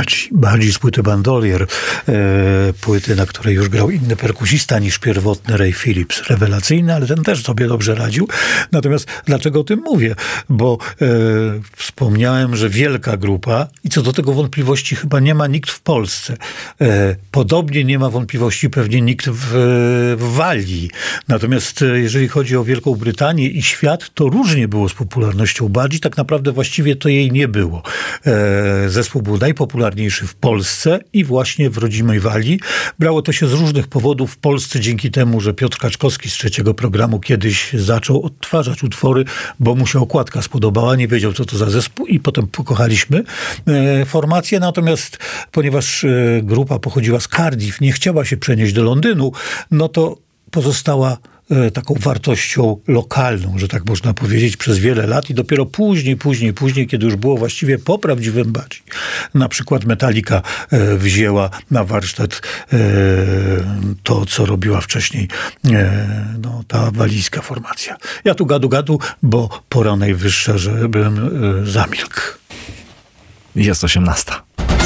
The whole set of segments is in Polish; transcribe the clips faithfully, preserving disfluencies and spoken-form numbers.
Badzi. Badzi z płyty Bandolier, e, płyty, na której już grał inny perkusista niż pierwotny Ray Phillips. Rewelacyjny, ale ten też sobie dobrze radził. Natomiast dlaczego o tym mówię? Bo e, wspomniałem, że wielka grupa i co do tego wątpliwości chyba nie ma nikt w Polsce. E, podobnie nie ma wątpliwości pewnie nikt w, w Walii. Natomiast e, jeżeli chodzi o Wielką Brytanię i świat, to różnie było z popularnością Badzi. Tak naprawdę właściwie to jej nie było. E, zespół był najpopularniejszy w Polsce i właśnie w rodzimej Walii. Brało to się z różnych powodów. W Polsce dzięki temu, że Piotr Kaczkowski z Trzeciego Programu kiedyś zaczął odtwarzać utwory, bo mu się okładka spodobała, nie wiedział, co to za zespół i potem pokochaliśmy e, formację. Natomiast ponieważ e, grupa pochodziła z Cardiff, nie chciała się przenieść do Londynu, no to pozostała taką wartością lokalną, że tak można powiedzieć, przez wiele lat i dopiero później, później, później, kiedy już było właściwie po prawdziwym Badzi. Na przykład Metallica e, wzięła na warsztat e, to, co robiła wcześniej e, no, ta walijska formacja. Ja tu gadu gadu, bo pora najwyższa, żebym e, zamilkł. Jest osiemnasta.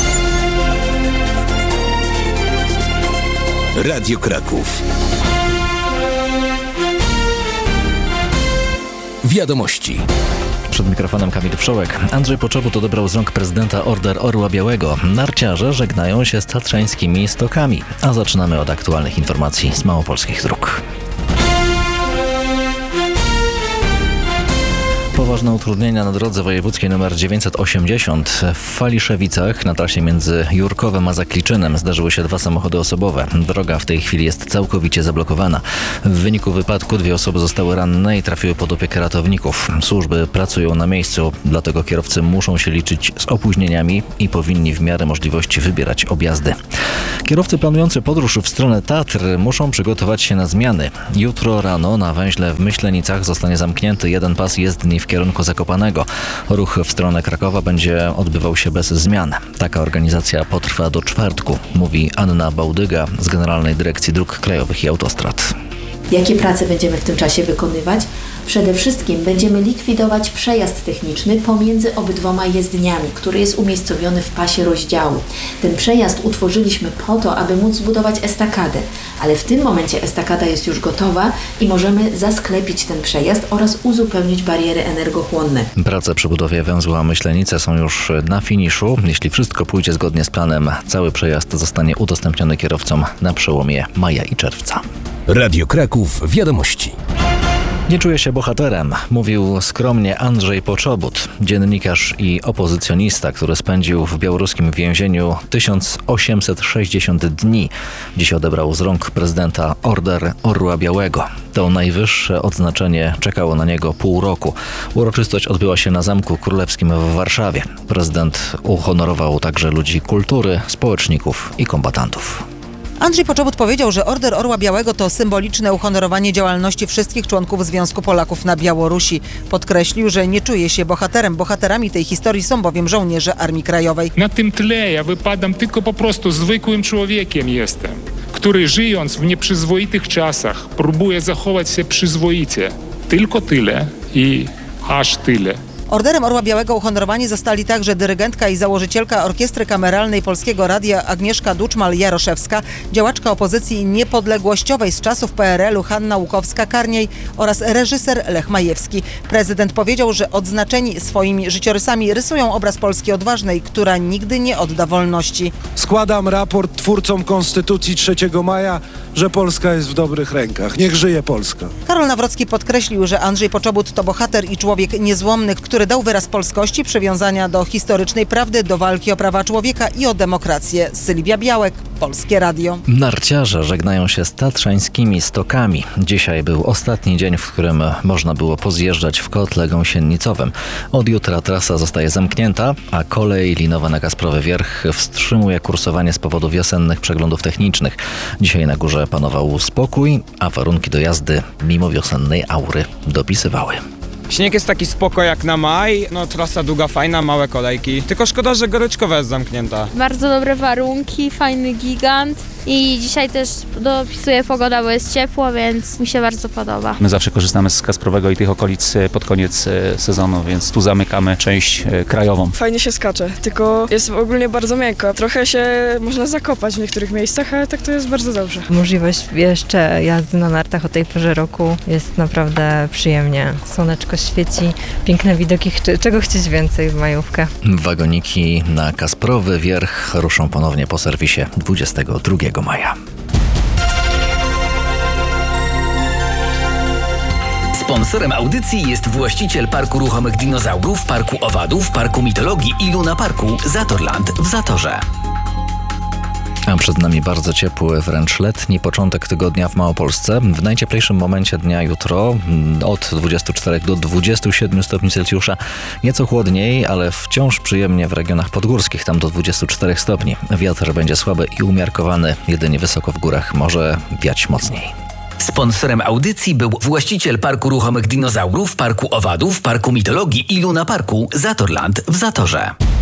Radio Kraków. Wiadomości. Przed mikrofonem Kamil Wszołek. Andrzej Poczobut odebrał z rąk prezydenta Order Orła Białego. Narciarze żegnają się z tatrzańskimi stokami. A zaczynamy od aktualnych informacji z małopolskich dróg. Poważne utrudnienia na drodze wojewódzkiej nr dziewięćset osiemdziesiąt. W Faliszewicach na trasie między Jurkowem a Zakliczynem zdarzyły się dwa samochody osobowe. Droga w tej chwili jest całkowicie zablokowana. W wyniku wypadku dwie osoby zostały ranne i trafiły pod opiekę ratowników. Służby pracują na miejscu, dlatego kierowcy muszą się liczyć z opóźnieniami i powinni w miarę możliwości wybierać objazdy. Kierowcy planujący podróż w stronę Tatr muszą przygotować się na zmiany. Jutro rano na węźle w Myślenicach zostanie zamknięty jeden pas jezdni w kierunku Zakopanego. Ruch w stronę Krakowa będzie odbywał się bez zmian. Taka organizacja potrwa do czwartku, mówi Anna Bałdyga z Generalnej Dyrekcji Dróg Krajowych i Autostrad. Jakie prace będziemy w tym czasie wykonywać? Przede wszystkim będziemy likwidować przejazd techniczny pomiędzy obydwoma jezdniami, który jest umiejscowiony w pasie rozdziału. Ten przejazd utworzyliśmy po to, aby móc zbudować estakadę, ale w tym momencie estakada jest już gotowa i możemy zasklepić ten przejazd oraz uzupełnić bariery energochłonne. Prace przy budowie węzła Myślenice są już na finiszu. Jeśli wszystko pójdzie zgodnie z planem, cały przejazd zostanie udostępniony kierowcom na przełomie maja i czerwca. Radio Kraków. Wiadomości. Nie czuję się bohaterem, mówił skromnie Andrzej Poczobut, dziennikarz i opozycjonista, który spędził w białoruskim więzieniu tysiąc osiemset sześćdziesiąt dni. Dziś odebrał z rąk prezydenta Order Orła Białego. To najwyższe odznaczenie czekało na niego pół roku. Uroczystość odbyła się na Zamku Królewskim w Warszawie. Prezydent uhonorował także ludzi kultury, społeczników i kombatantów. Andrzej Poczobut powiedział, że Order Orła Białego to symboliczne uhonorowanie działalności wszystkich członków Związku Polaków na Białorusi. Podkreślił, że nie czuje się bohaterem. Bohaterami tej historii są bowiem żołnierze Armii Krajowej. Na tym tle ja wypadam tylko po prostu zwykłym człowiekiem jestem, który żyjąc w nieprzyzwoitych czasach próbuje zachować się przyzwoicie. Tylko tyle i aż tyle. Orderem Orła Białego uhonorowani zostali także dyrygentka i założycielka Orkiestry Kameralnej Polskiego Radia Agnieszka Duczmal-Jaroszewska, działaczka opozycji niepodległościowej z czasów P R L u Hanna Łukowska-Karniej oraz reżyser Lech Majewski. Prezydent powiedział, że odznaczeni swoimi życiorysami rysują obraz Polski odważnej, która nigdy nie odda wolności. Składam raport twórcom Konstytucji trzeciego maja, że Polska jest w dobrych rękach. Niech żyje Polska. Karol Nawrocki podkreślił, że Andrzej Poczobut to bohater i człowiek niezłomny, który dał wyraz polskości, przywiązania do historycznej prawdy, do walki o prawa człowieka i o demokrację. Sylwia Białek, Polskie Radio. Narciarze żegnają się z tatrzańskimi stokami. Dzisiaj był ostatni dzień, w którym można było pozjeżdżać w kotle gąsienicowym. Od jutra trasa zostaje zamknięta, a kolej linowa na Kasprowy Wierch wstrzymuje kursowanie z powodu wiosennych przeglądów technicznych. Dzisiaj na górze panował spokój, a warunki do jazdy mimo wiosennej aury dopisywały. Śnieg jest taki spoko jak na maj, no trasa długa, fajna, małe kolejki. Tylko szkoda, że Goryczkowa jest zamknięta. Bardzo dobre warunki, fajny gigant i dzisiaj też dopisuje pogoda, bo jest ciepło, więc mi się bardzo podoba. My zawsze korzystamy z Kasprowego i tych okolic pod koniec sezonu, więc tu zamykamy część krajową. Fajnie się skacze, tylko jest ogólnie bardzo miękko. Trochę się można zakopać w niektórych miejscach, ale tak to jest bardzo dobrze. Możliwość jeszcze jazdy na nartach o tej porze roku jest naprawdę przyjemnie. Słoneczko świeci, piękne widoki, czego chcieć więcej w majówkę. Wagoniki na Kasprowy Wierch ruszą ponownie po serwisie dwudziestego drugiego maja. Sponsorem audycji jest właściciel Parku Ruchomych Dinozaurów, Parku Owadów, Parku Mitologii i Luna Parku Zatorland w Zatorze. A przed nami bardzo ciepły, wręcz letni początek tygodnia w Małopolsce. W najcieplejszym momencie dnia jutro od dwudziestu czterech do dwudziestu siedmiu stopni Celsjusza. Nieco chłodniej, ale wciąż przyjemnie w regionach podgórskich, tam do dwudziestu czterech stopni. Wiatr będzie słaby i umiarkowany, jedynie wysoko w górach może wiać mocniej. Sponsorem audycji był właściciel Parku Ruchomych Dinozaurów, Parku Owadów, Parku Mitologii i Luna Parku Zatorland w Zatorze.